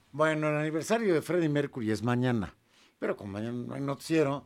Bueno, el aniversario de Freddie Mercury es mañana, pero como mañana no hay noticiero,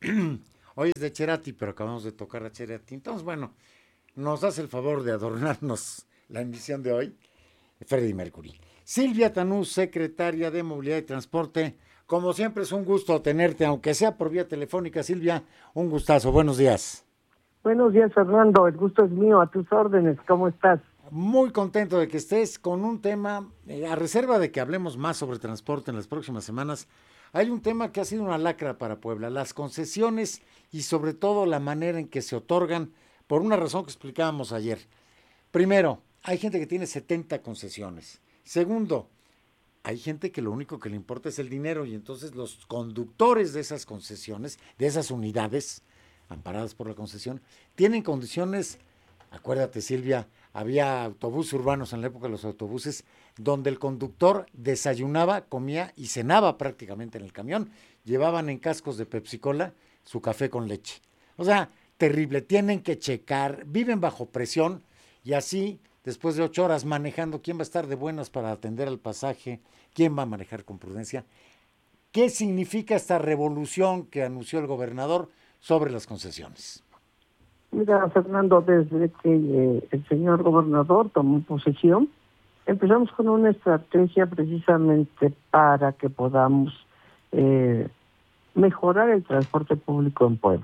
hoy es de Cerati, pero acabamos de tocar a Cerati. Entonces, bueno, nos hace el favor de adornarnos la emisión de hoy, Freddie Mercury. Silvia Tanús, secretaria de Movilidad y Transporte, como siempre es un gusto tenerte, aunque sea por vía telefónica. Silvia, un gustazo, buenos días. Buenos días, Fernando. El gusto es mío. A tus órdenes. ¿Cómo estás? Muy contento de que estés con un tema, a reserva de que hablemos más sobre transporte en las próximas semanas. Hay un tema que ha sido una lacra para Puebla, las concesiones y sobre todo la manera en que se otorgan, por una razón que explicábamos ayer. Primero, hay gente que tiene 70 concesiones. Segundo, hay gente que lo único que le importa es el dinero y entonces los conductores de esas concesiones, de esas unidades amparadas por la concesión, tienen condiciones. Acuérdate, Silvia, había autobuses urbanos en la época de los autobuses donde el conductor desayunaba, comía y cenaba prácticamente en el camión. Llevaban en cascos de Pepsi-Cola su café con leche. O sea, terrible. Tienen que checar, viven bajo presión y así, después de 8 horas manejando, ¿quién va a estar de buenas para atender al pasaje? ¿Quién va a manejar con prudencia? ¿Qué significa esta revolución que anunció el gobernador sobre las concesiones? Mira, Fernando, desde que el señor gobernador tomó posesión, empezamos con una estrategia precisamente para que podamos eh, mejorar el transporte público en Puebla.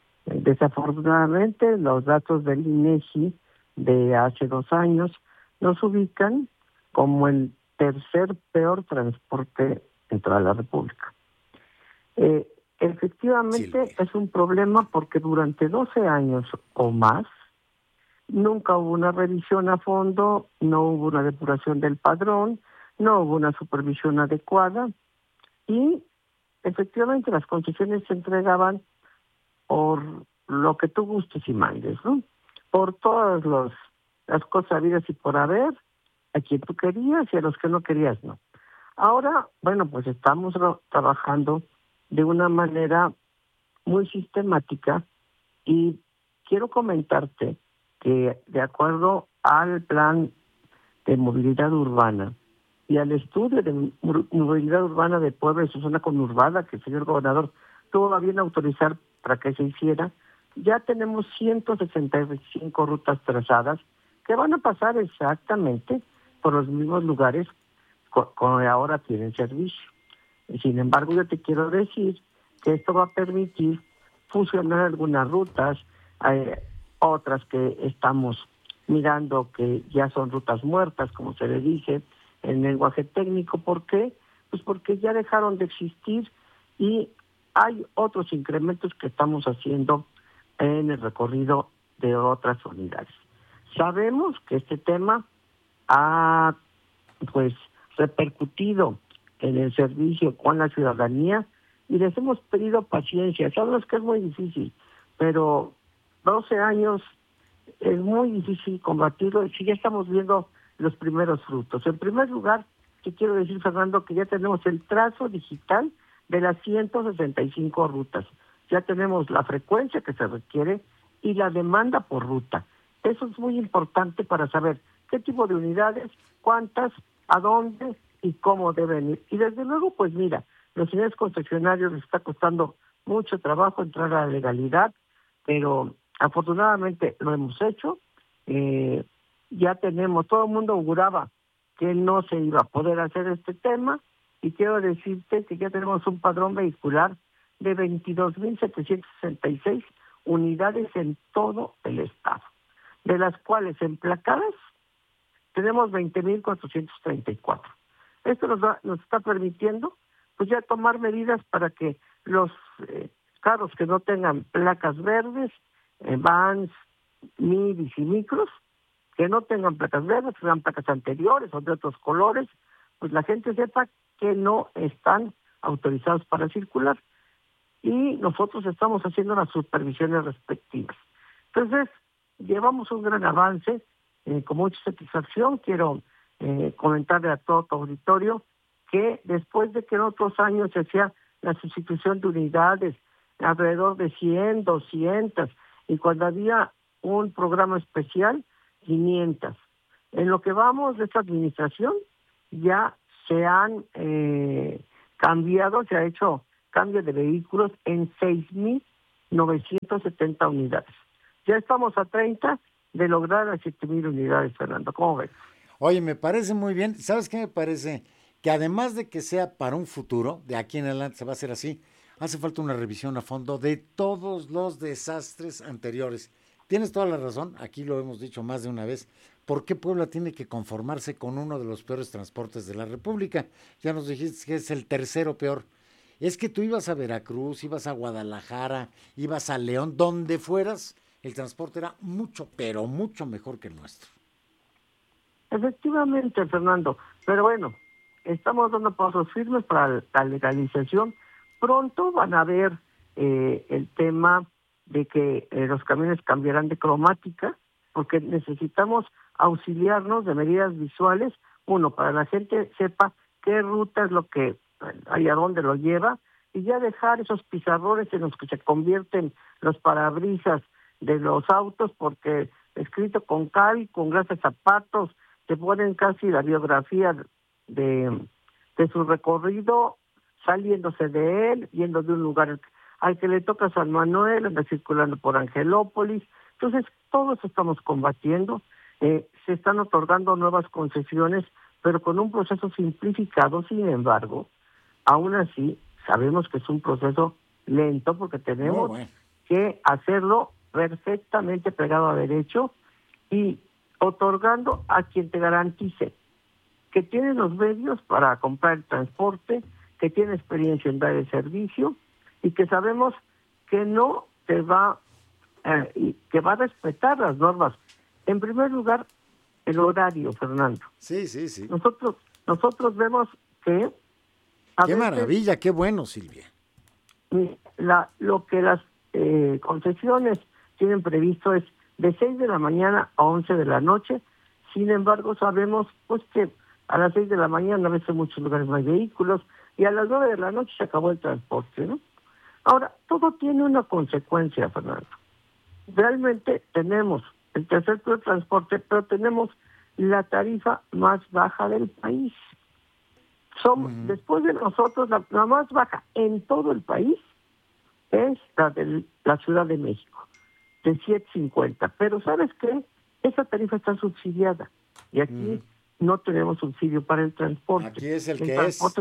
Desafortunadamente, los datos del INEGI de hace 2 años nos ubican como el tercer peor transporte en toda la República. Eh, Efectivamente Silvia. es un problema porque durante 12 años o más nunca hubo una revisión a fondo, no hubo una depuración del padrón, no hubo una supervisión adecuada y efectivamente las concesiones se entregaban por lo que tú gustes y mandes, ¿no? Por las cosas habidas y por haber, a quien tú querías y a los que no querías, no. Ahora, bueno, pues estamos trabajando de una manera muy sistemática y quiero comentarte que de acuerdo al plan de movilidad urbana y al estudio de movilidad urbana de Puebla y su zona conurbada que el señor gobernador tuvo a bien autorizar para que se hiciera, ya tenemos 165 rutas trazadas que van a pasar exactamente por los mismos lugares que ahora tienen servicio. Sin embargo, yo te quiero decir que esto va a permitir fusionar algunas rutas, eh, otras que estamos mirando que ya son rutas muertas, como se le dice en lenguaje técnico. ¿Por qué? Pues porque ya dejaron de existir y hay otros incrementos que estamos haciendo en el recorrido de otras unidades. Sabemos que este tema ha pues repercutido en el servicio con la ciudadanía y les hemos pedido paciencia. Sabemos que es muy difícil, pero 12 años es muy difícil combatirlo y si ya estamos viendo los primeros frutos. En primer lugar, te quiero decir, Fernando, que ya tenemos el trazo digital de las 165 rutas. Ya tenemos la frecuencia que se requiere y la demanda por ruta. Eso es muy importante para saber qué tipo de unidades, cuántas, a dónde y cómo deben ir. Y desde luego, pues mira, los señores concesionarios les está costando mucho trabajo entrar a la legalidad, pero afortunadamente lo hemos hecho. Eh, ya tenemos, todo el mundo auguraba que no se iba a poder hacer este tema y quiero decirte que ya tenemos un padrón vehicular de 22.766 unidades en todo el estado, de las cuales emplacadas tenemos 20.434. Esto nos está permitiendo pues ya tomar medidas para que los carros que no tengan placas verdes, vans, midis y micros, que no tengan placas verdes, que sean placas anteriores o de otros colores, pues la gente sepa que no están autorizados para circular y nosotros estamos haciendo las supervisiones respectivas. Entonces, llevamos un gran avance, con mucha satisfacción. Quiero comentarle a todo tu auditorio que después de que en otros años se hacía la sustitución de unidades, alrededor de 100, 200, y cuando había un programa especial, 500. En lo que vamos de esta administración, ya se han cambiado, se ha hecho cambio de vehículos en 6.970 unidades. Ya estamos a 30 de lograr las 7.000 unidades, Fernando. ¿Cómo ves? Oye, me parece muy bien. ¿Sabes qué me parece? Que además de que sea para un futuro, de aquí en adelante se va a hacer así, hace falta una revisión a fondo de todos los desastres anteriores. Tienes toda la razón, aquí lo hemos dicho más de una vez. ¿Por qué Puebla tiene que conformarse con uno de los peores transportes de la República? Ya nos dijiste que es el tercero peor. Es que tú ibas a Veracruz, ibas a Guadalajara, ibas a León, donde fueras, el transporte era mucho, pero mucho mejor que el nuestro. Efectivamente, Fernando, pero bueno, estamos dando pasos firmes para la legalización. Pronto van a ver el tema de que los camiones cambiarán de cromática, porque necesitamos auxiliarnos de medidas visuales, uno, para la gente sepa qué ruta es lo que hay, a dónde lo lleva, y ya dejar esos pizarrones en los que se convierten los parabrisas de los autos, porque escrito con cal, con grandes zapatos, te ponen casi la biografía de, de su recorrido, saliéndose de él, yendo de un lugar al que le toca San Manuel, anda circulando por Angelópolis. Entonces, todos estamos combatiendo, se están otorgando nuevas concesiones, pero con un proceso simplificado. Sin embargo, aún así, sabemos que es un proceso lento porque Muy tenemos bueno. que hacerlo perfectamente pegado a derecho y otorgando a quien te garantice que tiene los medios para comprar el transporte, que tiene experiencia en dar el servicio y que sabemos que no te va, y que va a respetar las normas. En primer lugar, el horario, Fernando. Sí, sí, sí. Nosotros vemos que a Qué veces maravilla, qué bueno, Silvia. lo que las concesiones tienen previsto es de 6 de la mañana a 11 de la noche. Sin embargo, sabemos pues que a las 6 de la mañana a veces en muchos lugares no hay vehículos y a las 9 de la noche se acabó el transporte, ¿no? Ahora, todo tiene una consecuencia, Fernando. Realmente tenemos el tercer peor transporte, pero tenemos la tarifa más baja del país. Después de nosotros, la más baja en todo el país es la de la Ciudad de México, de 7.50. Pero ¿sabes qué? Esa tarifa está subsidiada y aquí no tenemos subsidio para el transporte. Aquí es el El que es. transporte,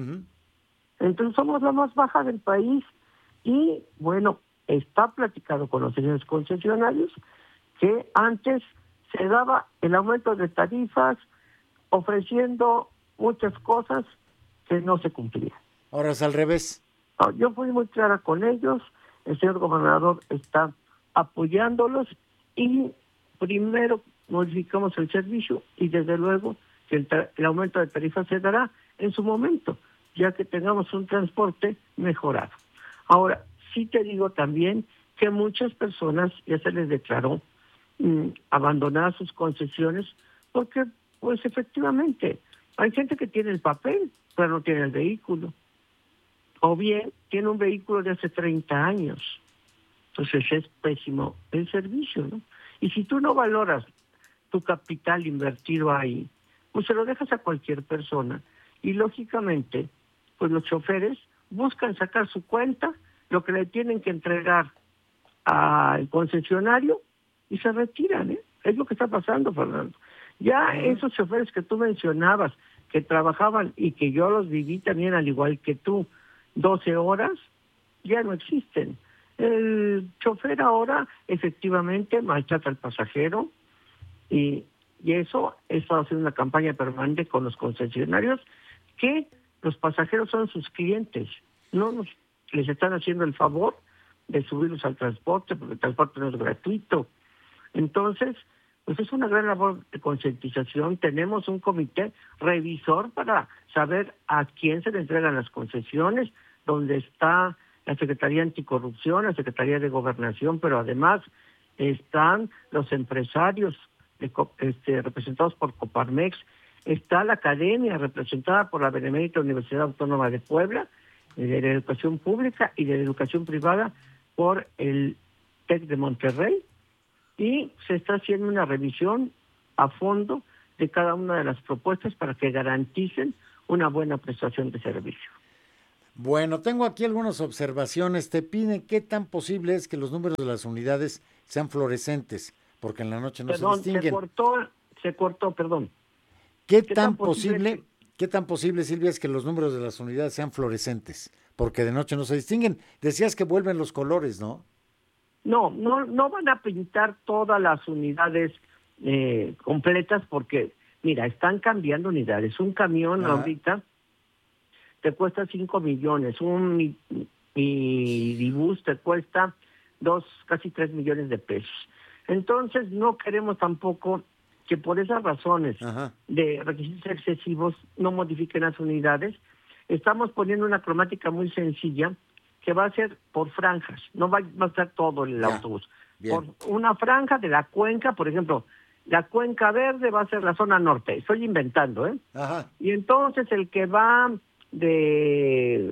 entonces somos la más baja del país y bueno, está platicado con los señores concesionarios que antes se daba el aumento de tarifas ofreciendo muchas cosas que no se cumplían. Ahora es al revés. No, yo fui muy clara con ellos, el señor gobernador está apoyándolos y primero modificamos el servicio y desde luego que el aumento de tarifas se dará en su momento, ya que tengamos un transporte mejorado. Ahora, sí te digo también que muchas personas ya se les declaró abandonar sus concesiones porque, pues efectivamente, hay gente que tiene el papel, pero no tiene el vehículo. O bien tiene un vehículo de hace 30 años. Entonces es pésimo el servicio, ¿no? Y si tú no valoras tu capital invertido ahí, pues se lo dejas a cualquier persona. Y lógicamente, pues los choferes buscan sacar su cuenta, lo que le tienen que entregar al concesionario y se retiran, ¿eh? Es lo que está pasando, Fernando. Ya esos choferes que tú mencionabas, que trabajaban y que yo los viví también al igual que tú, 12 horas, ya no existen. El chofer ahora efectivamente maltrata al pasajero y eso he estado haciendo una campaña permanente con los concesionarios que los pasajeros son sus clientes, les están haciendo el favor de subirlos al transporte porque el transporte no es gratuito. Entonces, pues es una gran labor de concientización. Tenemos un comité revisor para saber a quién se le entregan las concesiones, donde está la Secretaría Anticorrupción, la Secretaría de Gobernación, pero además están los empresarios representados por Coparmex, está la academia representada por la Benemérita Universidad Autónoma de Puebla, de la educación pública y de la educación privada por el TEC de Monterrey, y se está haciendo una revisión a fondo de cada una de las propuestas para que garanticen una buena prestación de servicio. Bueno, tengo aquí algunas observaciones. Te piden qué tan posible es que los números de las unidades sean fluorescentes, porque en la noche no se distinguen. Se cortó, perdón. ¿Qué tan posible, Silvia, es que los números de las unidades sean fluorescentes? Porque de noche no se distinguen. Decías que vuelven los colores, ¿no? No van a pintar todas las unidades completas porque, mira, están cambiando unidades. Un camión ahorita te cuesta 5 millones, un minibús te cuesta casi 3 millones de pesos. Entonces no queremos tampoco que por esas razones de requisitos excesivos no modifiquen las unidades. Estamos poniendo una cromática muy sencilla que va a ser por franjas, no va a ser todo el autobús. Por una franja de la cuenca, por ejemplo, la cuenca verde va a ser la zona norte, estoy inventando, Y entonces el que va de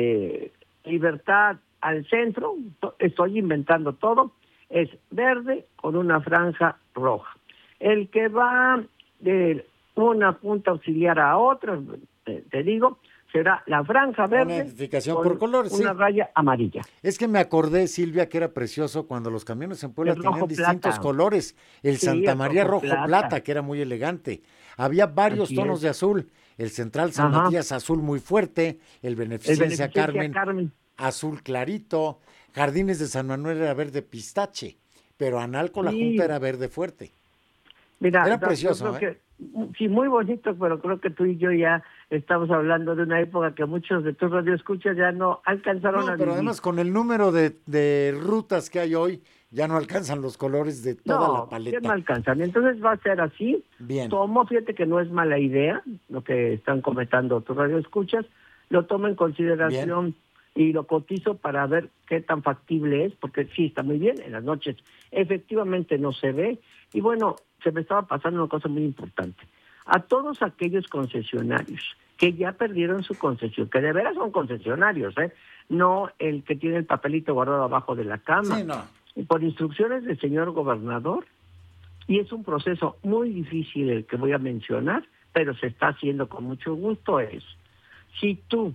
Libertad al centro, estoy inventando todo, es verde con una franja roja. El que va de una punta auxiliar a otra, te digo, será la franja verde. Una identificación por colores, una raya amarilla. Es que me acordé, Silvia, que era precioso cuando los camiones en Puebla tenían distintos colores. El Santa María rojo plata, que era muy elegante. Había varios tonos de azul. El Central San Matías azul muy fuerte. El Beneficencia Carmen azul clarito. Jardines de San Manuel era verde pistache. Pero Analco, la Junta, era verde fuerte. Mira, era precioso, sí, muy bonito, pero creo que tú y yo ya estamos hablando de una época que muchos de tus radioescuchas ya no alcanzaron a vivir. Pero además con el número de rutas que hay hoy, ya no alcanzan los colores de toda la paleta. Ya no alcanzan. Entonces va a ser así. Bien. Fíjate que no es mala idea lo que están comentando tus radioescuchas. Lo tomo en consideración y lo cotizo para ver qué tan factible es, porque sí, está muy bien. En las noches efectivamente no se ve. Y bueno, se me estaba pasando una cosa muy importante. A todos aquellos concesionarios que ya perdieron su concesión, que de veras son concesionarios, no el que tiene el papelito guardado abajo de la cama. Sí, no. Y por instrucciones del señor gobernador, y es un proceso muy difícil el que voy a mencionar, pero se está haciendo con mucho gusto, si tu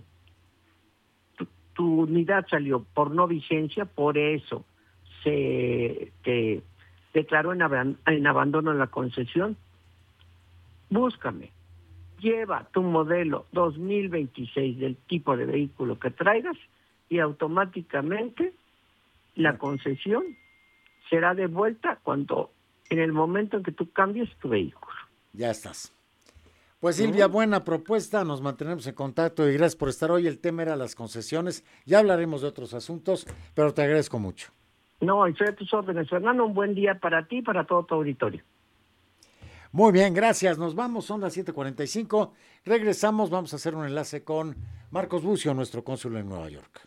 unidad salió por no vigencia, por eso se te declaró en abandono la concesión, búscame, lleva tu modelo 2026 del tipo de vehículo que traigas y automáticamente la concesión será devuelta en el momento en que tú cambies tu vehículo. Ya estás. Pues Silvia, buena propuesta, nos mantenemos en contacto y gracias por estar hoy. El tema era las concesiones, ya hablaremos de otros asuntos, pero te agradezco mucho. No, estoy a tus órdenes, Fernando, un buen día para ti y para todo tu auditorio. Muy bien, gracias, nos vamos, son las 7:45, regresamos, vamos a hacer un enlace con Marcos Bucio, nuestro cónsul en Nueva York.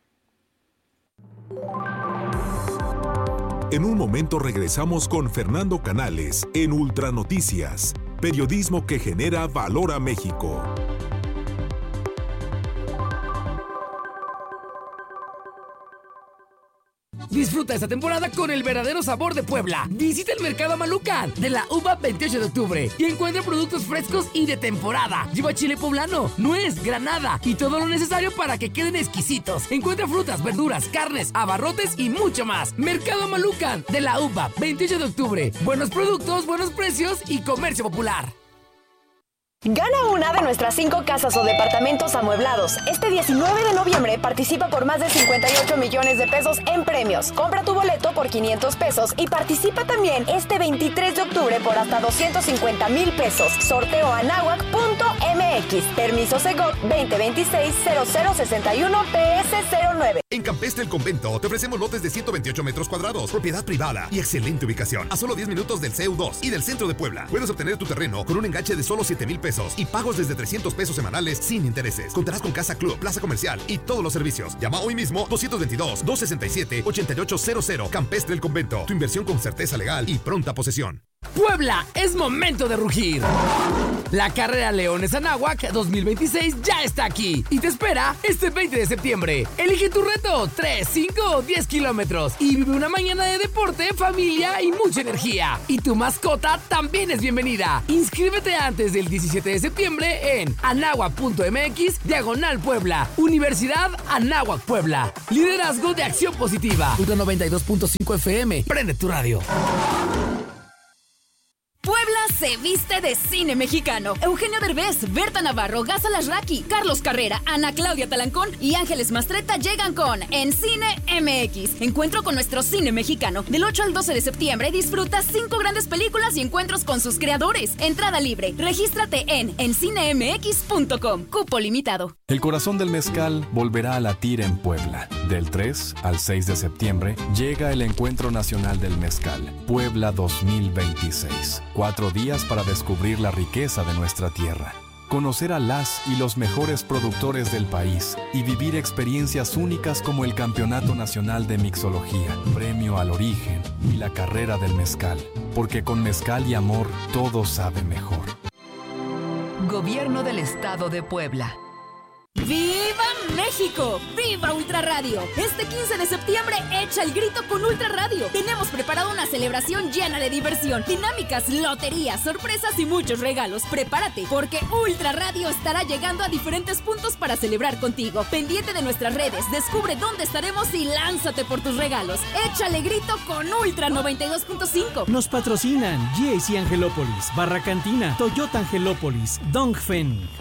En un momento regresamos con Fernando Canales en Ultranoticias, periodismo que genera valor a México. Disfruta esta temporada con el verdadero sabor de Puebla. Visita el Mercado Amalucan de la uva 28 de octubre y encuentra productos frescos y de temporada. Lleva chile poblano, nuez, granada y todo lo necesario para que queden exquisitos. Encuentra frutas, verduras, carnes, abarrotes y mucho más. Mercado Amalucan de la uva 28 de octubre. Buenos productos, buenos precios y comercio popular. Gana una de nuestras 5 casas o departamentos amueblados. Este 19 de noviembre participa por más de 58 millones de pesos en premios. Compra tu boleto por 500 pesos y participa también este 23 de octubre por hasta 250,000 pesos. Sorteo anahuac.mx. Permiso Segov 2026-0061-PS09. En Campestre El Convento te ofrecemos lotes de 128 metros cuadrados, propiedad privada y excelente ubicación. A solo 10 minutos del CEU2 y del centro de Puebla. Puedes obtener tu terreno con un enganche de solo 7,000 pesos y pagos desde 300 pesos semanales sin intereses. Contarás con casa club, plaza comercial y todos los servicios. Llama hoy mismo 222-267-8800. Campestre El Convento. Tu inversión con certeza legal y pronta posesión. Puebla, es momento de rugir. La carrera Leones Anáhuac 2026 ya está aquí y te espera este 20 de septiembre. Elige tu reto, 3, 5 o 10 kilómetros y vive una mañana de deporte, familia y mucha energía. Y tu mascota también es bienvenida. Inscríbete antes del 17 de septiembre en anáhuac.mx/Puebla. Universidad Anáhuac Puebla. Liderazgo de Acción Positiva. Ultra 92.5 FM. Prende tu radio. Puebla se viste de cine mexicano. Eugenio Derbez, Berta Navarro, Gaza Lasraki, Carlos Carrera, Ana Claudia Talancón y Ángeles Mastretta llegan con En Cine MX. Encuentro con nuestro cine mexicano. Del 8 al 12 de septiembre disfruta 5 grandes películas y encuentros con sus creadores. Entrada libre. Regístrate en encinemx.com. Cupo limitado. El corazón del mezcal volverá a latir en Puebla. Del 3 al 6 de septiembre llega el Encuentro Nacional del Mezcal, Puebla 2026. 4 días para descubrir la riqueza de nuestra tierra, conocer a las y los mejores productores del país y vivir experiencias únicas como el Campeonato Nacional de Mixología, Premio al Origen y la Carrera del Mezcal, porque con mezcal y amor todo sabe mejor. Gobierno del Estado de Puebla. ¡Viva México! ¡Viva Ultra Radio! Este 15 de septiembre echa el grito con Ultra Radio. Tenemos preparado una celebración llena de diversión, dinámicas, loterías, sorpresas y muchos regalos. Prepárate, porque Ultra Radio estará llegando a diferentes puntos para celebrar contigo. Pendiente de nuestras redes, descubre dónde estaremos y lánzate por tus regalos. Échale grito con Ultra 92.5. Nos patrocinan GAC Angelópolis, Barra Cantina, Toyota Angelópolis, Dongfeng.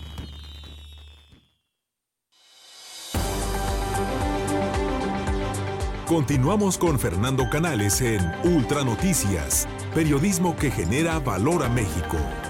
Continuamos con Fernando Canales en Ultra Noticias, periodismo que genera valor a México.